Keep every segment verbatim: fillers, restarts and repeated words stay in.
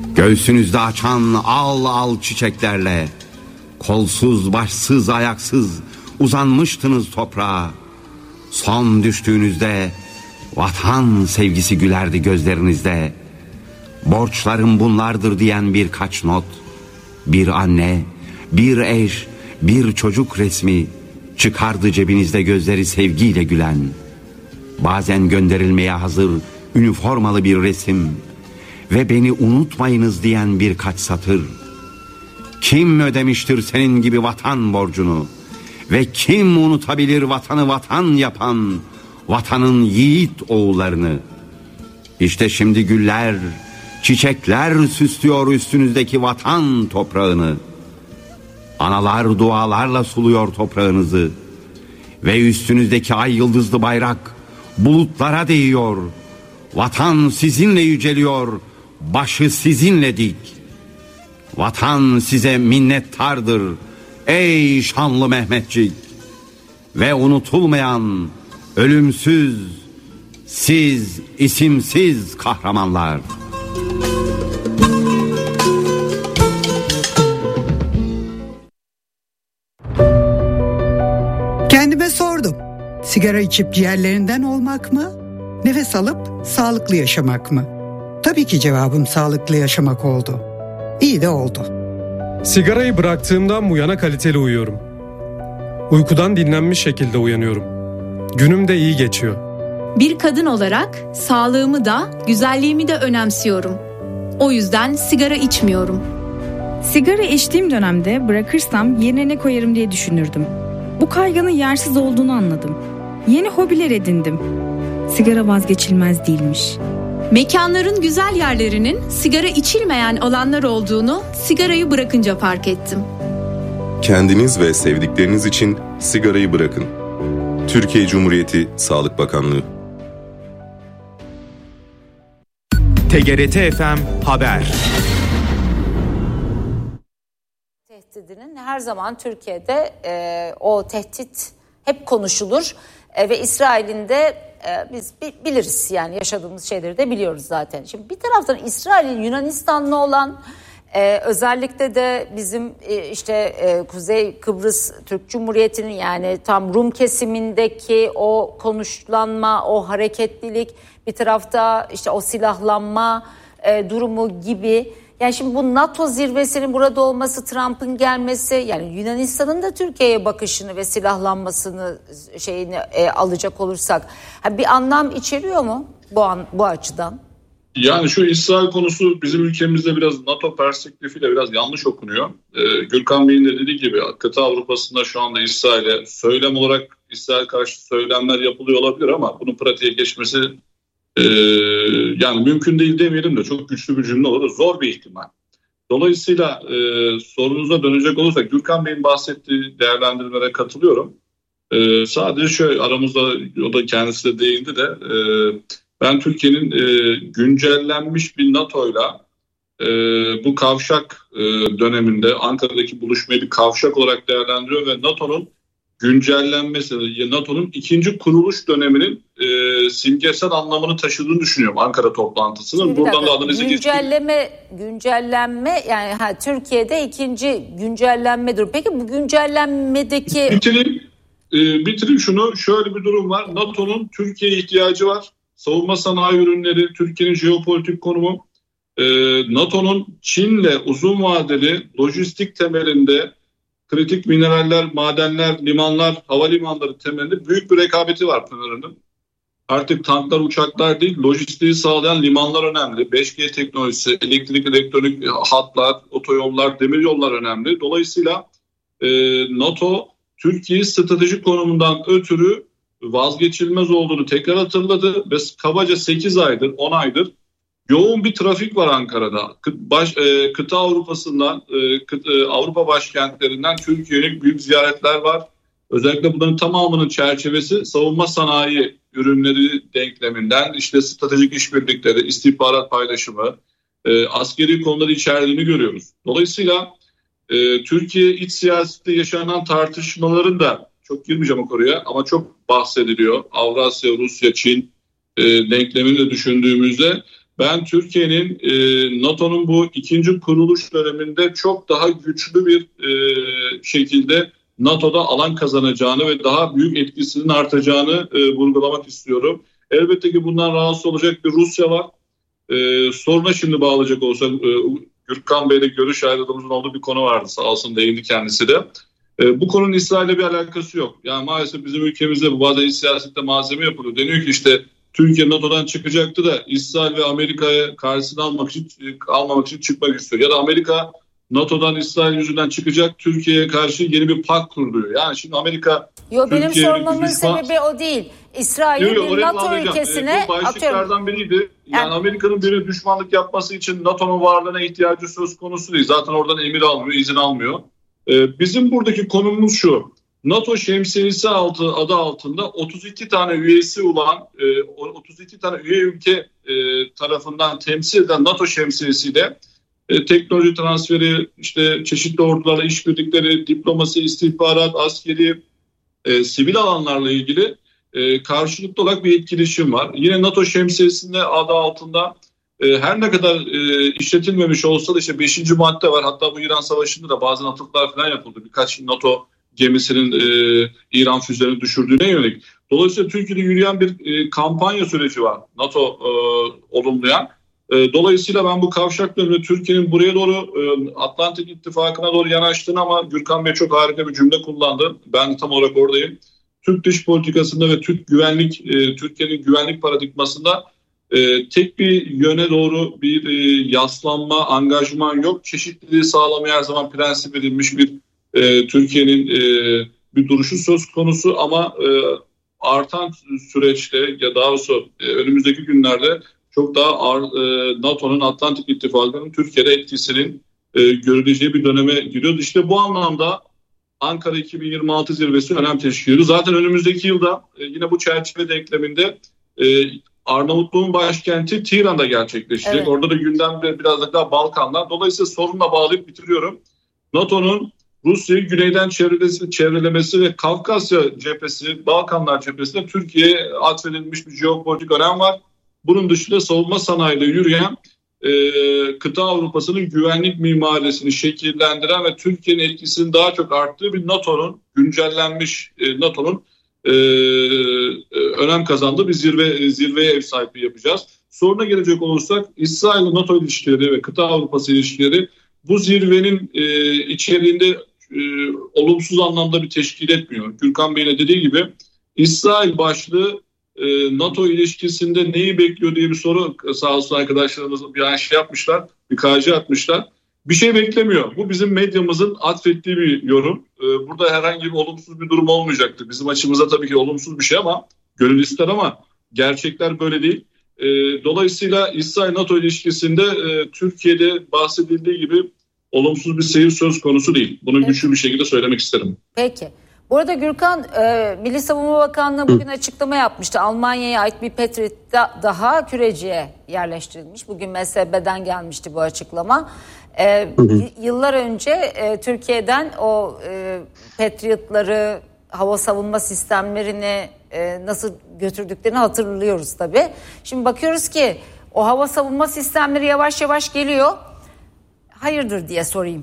Göğsünüzde açan al al çiçeklerle, kolsuz başsız ayaksız uzanmıştınız toprağa. Son düştüğünüzde vatan sevgisi gülerdi gözlerinizde. Borçlarım bunlardır diyen birkaç not, bir anne, bir eş, bir çocuk resmi çıkardı cebinizde gözleri sevgiyle gülen. Bazen gönderilmeye hazır üniformalı bir resim ve beni unutmayınız diyen birkaç satır. Kim ödemiştir senin gibi vatan borcunu ve kim unutabilir vatanı vatan yapan vatanın yiğit oğullarını? İşte şimdi güller, çiçekler süslüyor üstünüzdeki vatan toprağını. Analar dualarla suluyor toprağınızı ve üstünüzdeki ay yıldızlı bayrak bulutlara değiyor. Vatan sizinle yüceliyor, başı sizinle dik. Vatan size minnettardır ey şanlı Mehmetçik. Ve unutulmayan, ölümsüz, siz isimsiz kahramanlar. Kendime sordum. Sigara içip ciğerlerinden olmak mı? Nefes alıp sağlıklı yaşamak mı? Tabii ki cevabım sağlıklı yaşamak oldu. İyi de oldu. Sigarayı bıraktığımdan bu yana kaliteli uyuyorum. Uykudan dinlenmiş şekilde uyanıyorum. Günüm de iyi geçiyor. Bir kadın olarak sağlığımı da güzelliğimi de önemsiyorum. O yüzden sigara içmiyorum. Sigara içtiğim dönemde bırakırsam yerine ne koyarım diye düşünürdüm. Bu kaygının yersiz olduğunu anladım. Yeni hobiler edindim. Sigara vazgeçilmez değilmiş. Mekanların güzel yerlerinin sigara içilmeyen alanlar olduğunu sigarayı bırakınca fark ettim. Kendiniz ve sevdikleriniz için sigarayı bırakın. Türkiye Cumhuriyeti Sağlık Bakanlığı. T G R T F M Haber. Tehdidinin her zaman Türkiye'de e, o tehdit hep konuşulur e, ve İsrail'in de e, biz bi, biliriz yani yaşadığımız şeyleri de biliyoruz zaten. Şimdi bir taraftan İsrail'in Yunanistan'la olan e, özellikle de bizim e, işte e, Kuzey Kıbrıs Türk Cumhuriyeti'nin yani tam Rum kesimindeki o konuşlanma, o hareketlilik, bir tarafta işte o silahlanma e, durumu gibi. Yani şimdi bu NATO zirvesinin burada olması, Trump'ın gelmesi, yani Yunanistan'ın da Türkiye'ye bakışını ve silahlanmasını şeyini e, alacak olursak bir anlam içeriyor mu bu an, bu açıdan? Yani şu İsrail konusu bizim ülkemizde biraz NATO perspektifiyle biraz yanlış okunuyor. Ee, Gürkan Bey'in de dediği gibi kıta Avrupa'sında şu anda İsrail'e söylem olarak İsrail karşı söylemler yapılıyor olabilir ama bunun pratiğe geçmesi Ee, yani mümkün değil demeyelim de çok güçlü bir cümle olur. Zor bir ihtimal. Dolayısıyla e, sorunuza dönecek olursak Gürkan Bey'in bahsettiği değerlendirmelere katılıyorum. E, sadece şöyle aramızda o da kendisi de değindi de e, ben Türkiye'nin e, güncellenmiş bir NATO'yla e, bu kavşak e, döneminde Ankara'daki buluşmayı bir kavşak olarak değerlendiriyor ve NATO'nun güncellenmesi, NATO'nun ikinci kuruluş döneminin e, simgesel anlamını taşıdığını düşünüyorum Ankara toplantısının. Buradan da adını güncelleme, güncellenme yani ha, Türkiye'de ikinci güncellenmedir. Peki bu güncellenmedeki... Bitireyim, e, bitireyim şunu. Şöyle bir durum var. NATO'nun Türkiye'ye ihtiyacı var. Savunma sanayi ürünleri, Türkiye'nin jeopolitik konumu, e, NATO'nun Çin'le uzun vadeli lojistik temelinde kritik mineraller, madenler, limanlar, havalimanları temelinde büyük bir rekabeti var Pınar'ın. Artık tanklar, uçaklar değil, lojistiği sağlayan limanlar önemli. beş G teknolojisi, elektrik, elektronik hatlar, otoyollar, demiryollar önemli. Dolayısıyla e, NATO, Türkiye stratejik konumundan ötürü vazgeçilmez olduğunu tekrar hatırladı ve kabaca sekiz aydır, on aydır yoğun bir trafik var Ankara'da. Baş, e, kıta Avrupa'sından, e, kıta, e, Avrupa başkentlerinden Türkiye'ye büyük ziyaretler var. Özellikle bunların tamamının çerçevesi savunma sanayi ürünleri denkleminden, işte stratejik işbirlikleri, istihbarat paylaşımı, e, askeri konuları içerdiğini görüyoruz. Dolayısıyla e, Türkiye iç siyasette yaşanan tartışmaların da, çok girmeyeceğim o konuya ama çok bahsediliyor. Avrasya, Rusya, Çin e, denklemini de düşündüğümüzde ben Türkiye'nin e, NATO'nun bu ikinci kuruluş döneminde çok daha güçlü bir e, şekilde NATO'da alan kazanacağını ve daha büyük etkisinin artacağını e, vurgulamak istiyorum. Elbette ki bundan rahatsız olacak bir Rusya var. E, soruna şimdi bağlayacak olsak, e, Gürkan Bey'le görüş ayrılığımızın olduğu bir konu vardı, sağ olsun değindi kendisi de. E, bu konunun İsrail'le bir alakası yok. Yani maalesef bizim ülkemizde bu bazen iç siyasette malzeme yapılıyor. Deniyor ki işte Türkiye NATO'dan çıkacaktı da İsrail ve Amerika'ya karşısına almak için almamak için çıkmak istiyor. Ya da Amerika NATO'dan İsrail yüzünden çıkacak, Türkiye'ye karşı yeni bir pakt kuruluyor. Yani şimdi Amerika... Yok, benim Türkiye, sormamın düşman... sebebi o değil. İsrail bir NATO ülkesine... E, bu başlıklardan biriydi. Yani, yani Amerika'nın bir düşmanlık yapması için NATO'nun varlığına ihtiyacı söz konusu değil. Zaten oradan emir almıyor, izin almıyor. E, bizim buradaki konumuz şu. NATO şemsiyesi altı adı altında otuz iki tane üyesi olan e, otuz iki tane üye ülke e, tarafından temsil edilen NATO şemsiyesiyle e, teknoloji transferi, işte çeşitli ordularla işbirlikleri, diplomasi, istihbarat, askeri, e, sivil alanlarla ilgili e, karşılıklı olarak bir etkileşim var. Yine NATO şemsiyesinde adı altında e, her ne kadar e, işletilmemiş olsa da işte beşinci madde var. Hatta bu İran Savaşı'nda da bazı atıflar falan yapıldı. Birkaç NATO gemisinin e, İran füzelerini düşürdüğüne yönelik. Dolayısıyla Türkiye'de yürüyen bir e, kampanya süreci var NATO e, olumlayan. E, dolayısıyla ben bu kavşak dönemi Türkiye'nin buraya doğru e, Atlantik İttifakı'na doğru yanaştığını, ama Gürkan Bey çok harika bir cümle kullandı. Ben tam olarak oradayım. Türk dış politikasında ve Türk güvenlik, e, Türkiye'nin güvenlik paradigmasında e, tek bir yöne doğru bir e, yaslanma, angajman yok. Çeşitliliği sağlamaya her zaman prensip edilmiş bir e, Türkiye'nin e, bir duruşu söz konusu, ama e, artan süreçte ya daha doğrusu e, önümüzdeki günlerde çok daha ağır, e, NATO'nun, Atlantik İttifakı'nın Türkiye'de etkisinin e, görüleceği bir döneme giriyoruz. İşte bu anlamda Ankara iki bin yirmi altı zirvesi önem teşkil ediyor. Zaten önümüzdeki yılda e, yine bu çerçeve denkleminde e, Arnavutluğun başkenti Tiran'da gerçekleşecek. Evet. Orada da gündemde biraz daha Balkanlar. Dolayısıyla sorunla bağlayıp bitiriyorum. NATO'nun Rusya'yı güneyden çevrelemesi, çevrelemesi ve Kafkasya cephesi, Balkanlar cephesinde Türkiye'ye atfedilmiş bir jeopolitik önem var. Bunun dışında savunma sanayiyle yürüyen e, kıta Avrupa'sının güvenlik mimarisini şekillendiren ve Türkiye'nin etkisinin daha çok arttığı bir NATO'nun, güncellenmiş e, NATO'nun e, önem kazandığı bir zirve zirveye ev sahipliği yapacağız. Soruna gelecek olursak, İsrail ile NATO ilişkileri ve kıta Avrupa'sı ilişkileri bu zirvenin e, içeriğinde e, olumsuz anlamda bir teşkil etmiyor. Gürkan Bey'in dediği gibi İsrail başlığı e, NATO ilişkisinde neyi bekliyor diye bir soru, sağ olsun arkadaşlarımız bir şey yapmışlar, bir K C atmışlar. Bir şey beklemiyor. Bu bizim medyamızın atfettiği bir yorum. E, burada herhangi bir olumsuz bir durum olmayacaktır. Bizim açımızda tabii ki olumsuz bir şey, ama gönül ister, ama gerçekler böyle değil. E, dolayısıyla İsrail-NATO ilişkisinde e, Türkiye'de bahsedildiği gibi olumsuz bir seyir söz konusu değil. Bunu evet. güçlü bir şekilde söylemek isterim. Peki. Bu arada Gürkan, e, Milli Savunma Bakanlığı bugün Hı. açıklama yapmıştı. Almanya'ya ait bir Patriot da, daha Küreci'ye yerleştirilmiş. Bugün M S B'den gelmişti bu açıklama. E, yıllar önce e, Türkiye'den o e, Patriot'ları, hava savunma sistemlerini e, nasıl götürdüklerini hatırlıyoruz tabii. Şimdi bakıyoruz ki o hava savunma sistemleri yavaş yavaş geliyor. Hayırdır diye sorayım.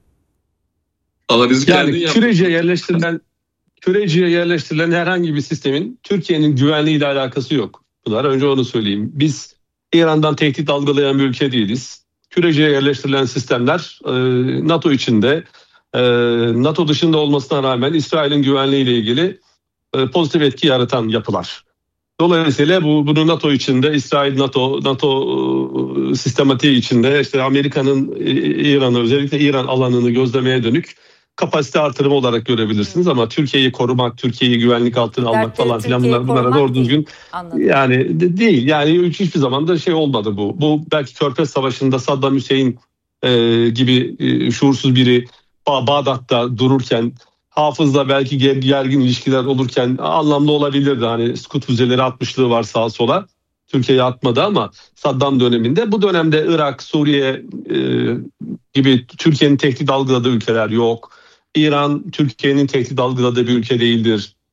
Yani Küreci'ye yerleştirilen Küreci'ye yerleştirilen herhangi bir sistemin Türkiye'nin güvenliğiyle alakası yok. Bunlar önce onu söyleyeyim. Biz İran'dan tehdit algılayan bir ülke değiliz. Küreci'ye yerleştirilen sistemler e, NATO içinde, e, NATO dışında olmasına rağmen İsrail'in güvenliğiyle ilgili e, pozitif etki yaratan yapılar. Dolayısıyla bu bunu NATO içinde, İsrail NATO NATO e, sistematiği içinde, işte Amerika'nın e, İran'ı, özellikle İran alanını gözlemeye dönük kapasite artırımı olarak görebilirsiniz, ama Türkiye'yi korumak, Türkiye'yi güvenlik altına almak Dertleri falan filan bunlar bunlara doğru düzgün yani de, değil. Yani hiçbir zaman da şey olmadı bu. Bu belki Körfez Savaşı'nda Saddam Hüseyin e, gibi e, şuursuz biri Ba- Bağdat'ta dururken, Hafız'la belki gergin ilişkiler olurken anlamlı olabilirdi. Hani Scud füzeleri atmışlığı var sağa sola. Türkiye'ye atmadı, ama Saddam döneminde, bu dönemde Irak, Suriye e, gibi Türkiye'nin tehdit algıladığı ülkeler yok. İran, Türkiye'nin tehdit algıladığı bir ülke değildir.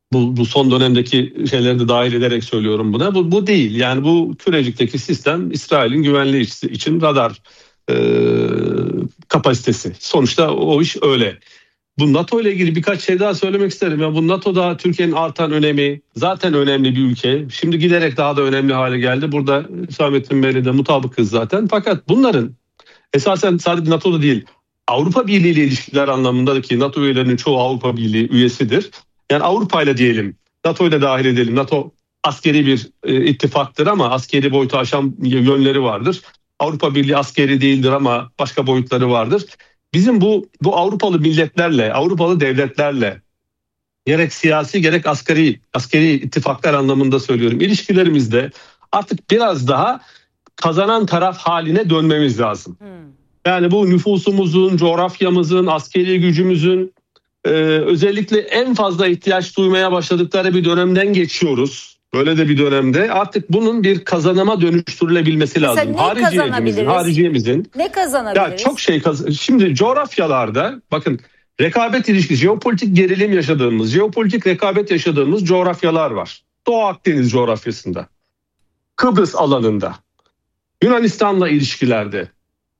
Bu, bu son dönemdeki şeyleri de dahil ederek söylüyorum buna. Bu, bu değil. Yani bu Kürecikteki sistem İsrail'in güvenliği için radar e, kapasitesi. Sonuçta o iş öyle. Bu NATO ile ilgili birkaç şey daha söylemek isterim. Yani bu NATO'da Türkiye'nin artan önemi, zaten önemli bir ülke. Şimdi giderek daha da önemli hale geldi. Burada Hüsamettin Bey'le de mutabıkız zaten. Fakat bunların esasen sadece NATO'da değil, Avrupa Birliği ile ilişkiler anlamında ki NATO üyelerinin çoğu Avrupa Birliği üyesidir. Yani Avrupa ile diyelim, NATO ile dahil edelim. NATO askeri bir e, ittifaktır ama askeri boyutu aşan yönleri vardır. Avrupa Birliği askeri değildir ama başka boyutları vardır. Bizim bu bu Avrupalı milletlerle, Avrupalı devletlerle gerek siyasi gerek askeri askeri ittifaklar anlamında söylüyorum. İlişkilerimizde artık biraz daha kazanan taraf haline dönmemiz lazım. Hmm. Yani bu nüfusumuzun, coğrafyamızın, askeri gücümüzün e, özellikle en fazla ihtiyaç duymaya başladıkları bir dönemden geçiyoruz. Böyle de bir dönemde artık bunun bir kazanıma dönüştürülebilmesi lazım. Mesela ne hariciyemizin, hariciyemizin. Ne kazanabiliriz? Ya çok şey kaz- Şimdi coğrafyalarda bakın rekabet ilişkisi, jeopolitik gerilim yaşadığımız, jeopolitik rekabet yaşadığımız coğrafyalar var. Doğu Akdeniz coğrafyasında, Kıbrıs alanında, Yunanistan'la ilişkilerde,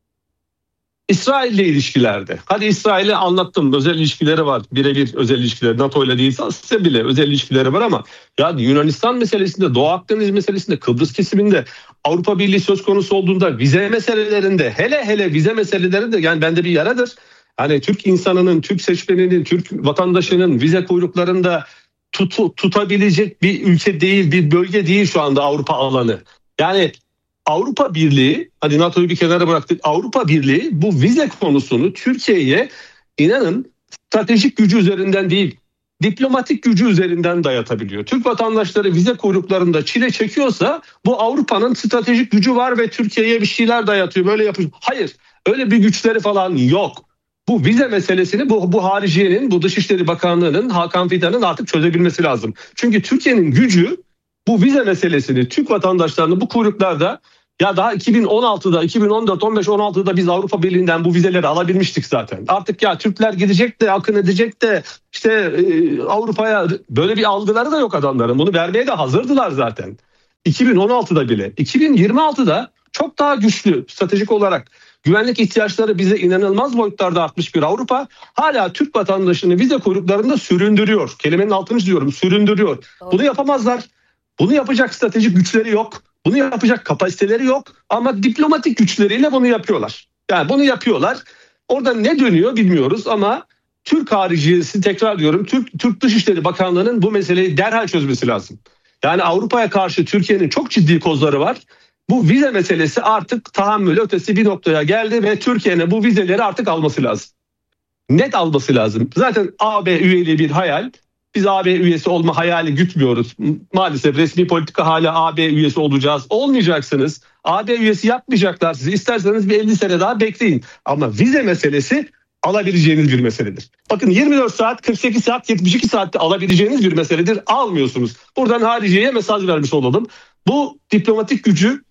İsrail'le ilişkilerde. Hadi İsrail'e anlattım, özel ilişkileri var. Birebir özel ilişkileri, NATO ile değilse size bile özel ilişkileri var ama ya Yunanistan meselesinde, Doğu Akdeniz meselesinde, Kıbrıs kesiminde, Avrupa Birliği söz konusu olduğunda, vize meselelerinde, hele hele vize meselelerinde yani bende bir yaradır. Hani Türk insanının, Türk seçmeninin, Türk vatandaşının vize kuyruklarında tutu, tutabilecek bir ülke değil, bir bölge değil şu anda Avrupa alanı. Yani Avrupa Birliği, hadi NATO'yu bir kenara bıraktık, Avrupa Birliği bu vize konusunu Türkiye'ye inanın stratejik gücü üzerinden değil, diplomatik gücü üzerinden dayatabiliyor. Türk vatandaşları vize kuyruklarında çile çekiyorsa bu Avrupa'nın stratejik gücü var ve Türkiye'ye bir şeyler dayatıyor, böyle yapıyor. Hayır, öyle bir güçleri falan yok. Bu vize meselesini bu, bu hariciyenin, bu Dışişleri Bakanlığı'nın, Hakan Fidan'ın artık çözebilmesi lazım. Çünkü Türkiye'nin gücü bu vize meselesini, Türk vatandaşlarını bu kuyruklarda, ya daha iki bin on altıda, iki bin on dört, on beş, on altıda biz Avrupa Birliği'nden bu vizeleri alabilmiştik zaten. Artık ya Türkler gidecek de, akın edecek de işte e, Avrupa'ya, böyle bir algıları da yok adamların. Bunu vermeye de hazırdılar zaten. iki bin on altıda bile. iki bin yirmi altıda çok daha güçlü stratejik olarak güvenlik ihtiyaçları bize inanılmaz boyutlarda artmış bir Avrupa hala Türk vatandaşını vize kuyruklarında süründürüyor. Kelimenin altını çiziyorum, süründürüyor. Bunu yapamazlar. Bunu yapacak stratejik güçleri yok. Bunu yapacak kapasiteleri yok. Ama diplomatik güçleriyle bunu yapıyorlar. Yani bunu yapıyorlar. Orada ne dönüyor bilmiyoruz ama Türk hariciyesi, tekrar diyorum, Türk, Türk Dışişleri Bakanlığı'nın bu meseleyi derhal çözmesi lazım. Yani Avrupa'ya karşı Türkiye'nin çok ciddi kozları var. Bu vize meselesi artık tahammül ötesi bir noktaya geldi ve Türkiye'nin bu vizeleri artık alması lazım. Net alması lazım. Zaten A B üyeliği bir hayal. Biz A B üyesi olma hayali gütmüyoruz. Maalesef resmi politika hala A B üyesi olacağız. Olmayacaksınız. A B üyesi yapmayacaklar sizi. İsterseniz bir elli sene daha bekleyin. Ama vize meselesi alabileceğiniz bir meseledir. Bakın yirmi dört saat, kırk sekiz saat, yetmiş iki saatte alabileceğiniz bir meseledir. Almıyorsunuz. Buradan hariciyeye mesaj vermiş olalım. Bu diplomatik gücü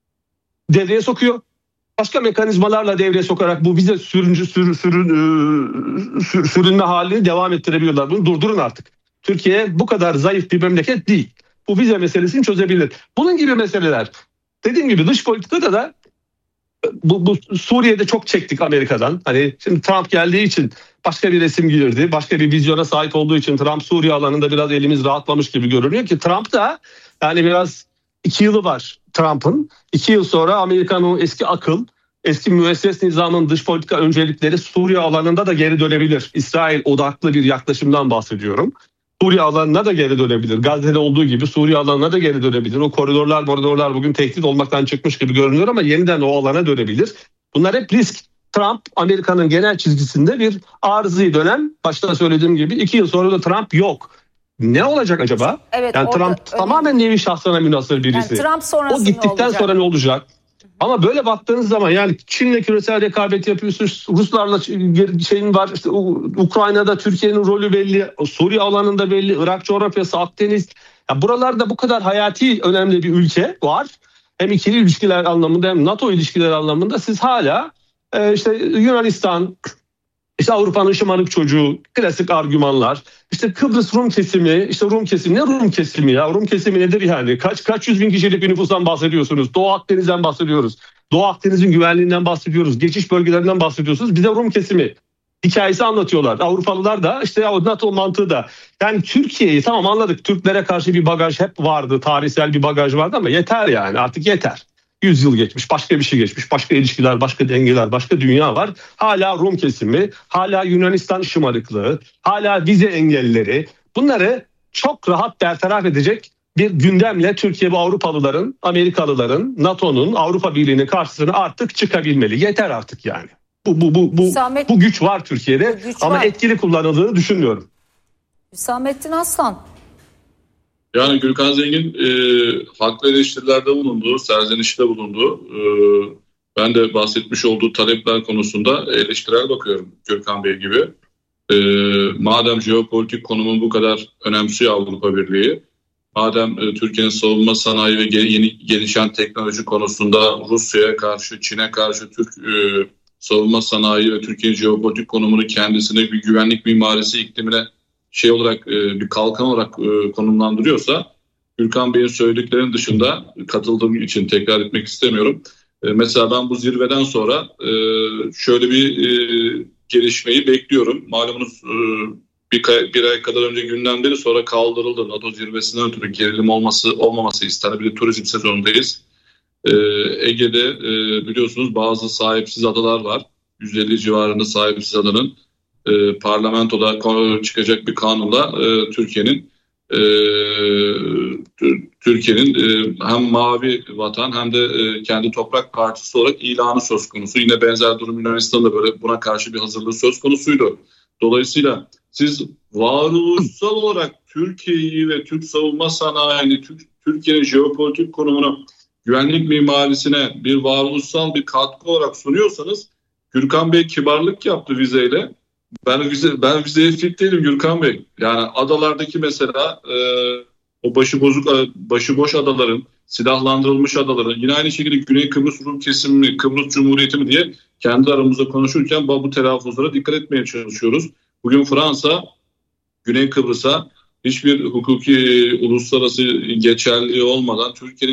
devreye sokuyor. Başka mekanizmalarla devreye sokarak bu vize sürüncü, sür, sürün, sür, sürünme halini devam ettirebiliyorlar. Bunu durdurun artık. Türkiye bu kadar zayıf bir memleket değil. Bu vize meselesini çözebilir. Bunun gibi meseleler. Dediğim gibi dış politikada da bu, bu Suriye'de çok çektik Amerika'dan. Hani şimdi Trump geldiği için başka bir resim girdi. Başka bir vizyona sahip olduğu için Trump Suriye alanında biraz elimiz rahatlamış gibi görünüyor ki Trump da yani biraz iki yılı var Trump'ın. İki yıl sonra Amerika'nın eski akıl, eski müesses nizamın dış politika öncelikleri Suriye alanında da geri dönebilir. İsrail odaklı bir yaklaşımdan bahsediyorum. Suriye alanına da geri dönebilir. Gazze'de olduğu gibi Suriye alanına da geri dönebilir. O koridorlar, koridorlar bugün tehdit olmaktan çıkmış gibi görünüyor ama yeniden o alana dönebilir. Bunlar hep risk. Trump Amerika'nın genel çizgisinde bir arızi dönem. Başta söylediğim gibi iki yıl sonra da Trump yok. Ne olacak acaba? Evet, yani Trump öyle... tamamen nevi şahsına münhasır birisi. Yani Trump sonrası o gittikten sonra ne olacak? Ama böyle baktığınız zaman yani Çin'le küresel rekabet yapıyorsunuz. Ruslarla şeyin var. İşte Ukrayna'da Türkiye'nin rolü belli. Suriye alanında belli. Irak coğrafyası, Akdeniz. Ya buralarda bu kadar hayati önemli bir ülke var. Hem ikili ilişkiler anlamında hem NATO ilişkiler anlamında siz hala e, işte Yunanistan, İşte Avrupa'nın şımarık çocuğu, klasik argümanlar. İşte Kıbrıs Rum kesimi, işte Rum kesimi. Ne Rum kesimi ya? Rum kesimi nedir yani? Kaç kaç yüz bin kişilik bir nüfustan bahsediyorsunuz? Doğu Akdeniz'den bahsediyoruz. Doğu Akdeniz'in güvenliğinden bahsediyoruz. Geçiş bölgelerinden bahsediyorsunuz. Bize Rum kesimi hikayesi anlatıyorlar. Avrupalılar da işte o NATO mantığı da. Yani Türkiye'yi tamam anladık. Türklere karşı bir bagaj hep vardı. Tarihsel bir bagaj vardı ama yeter yani artık yeter. yüz yıl geçmiş, başka bir şey geçmiş, başka ilişkiler, başka dengeler, başka dünya var. Hala Rum kesimi, hala Yunanistan şımarıklığı, hala vize engelleri. Bunları çok rahat bertaraf edecek bir gündemle Türkiye bu Avrupalıların, Amerikalıların, NATO'nun, Avrupa Birliği'nin karşısına artık çıkabilmeli. Yeter artık yani. Bu bu bu bu Hüsamet, bu güç var Türkiye'de güç ama var. etkili kullanıldığını düşünmüyorum. Hüsamettin Aslan. Yani Gürkan Zengin e, haklı eleştirilerde bulundu, serzenişte bulundu. E, ben de bahsetmiş olduğu talepler konusunda eleştirel bakıyorum Gürkan Bey gibi. E, madem jeopolitik konumu bu kadar önemsiyor Avrupa Birliği, madem e, Türkiye'nin savunma sanayi ve ge- yeni gelişen teknoloji konusunda Rusya'ya karşı, Çin'e karşı Türk e, savunma sanayi ve Türkiye'nin jeopolitik konumunu kendisine bir güvenlik mimarisi iklimine şey olarak bir kalkan olarak konumlandırıyorsa, Gürkan Bey'in söylediklerinin dışında katıldığım için tekrar etmek istemiyorum. Mesela ben bu zirveden sonra şöyle bir gelişmeyi bekliyorum. Malumunuz bir, bir ay kadar önce gündemleri sonra kaldırıldı. NATO zirvesinden ötürü gerilim olması olmaması istendi. Bir de turizm sezonundayız. Ege'de biliyorsunuz bazı sahipsiz adalar var. yüz elli civarında sahipsiz adanın E, parlamentoda çıkacak bir kanunla e, Türkiye'nin e, Türkiye'nin e, hem mavi vatan hem de e, kendi toprak partisi olarak ilanı söz konusu. Yine benzer durum Yunanistan'da böyle buna karşı bir hazırlığı söz konusuydu. Dolayısıyla siz varoluşsal olarak Türkiye'yi ve Türk savunma sanayini, Türk, Türkiye'nin jeopolitik konumunu, güvenlik mimarisine bir varoluşsal bir katkı olarak sunuyorsanız, Gürkan Bey kibarlık yaptı vizeyle. Ben vize, ben vizeye fit değilim Gürkan Bey. Yani adalardaki mesela e, o başıbozuk, başıboş adaların, silahlandırılmış adaların, yine aynı şekilde Güney Kıbrıs Rum kesimi mi, Kıbrıs Cumhuriyeti mi diye kendi aramızda konuşurken bu telaffuzlara dikkat etmeye çalışıyoruz. Bugün Fransa, Güney Kıbrıs'a hiçbir hukuki uluslararası geçerliliği olmadan Türkiye'nin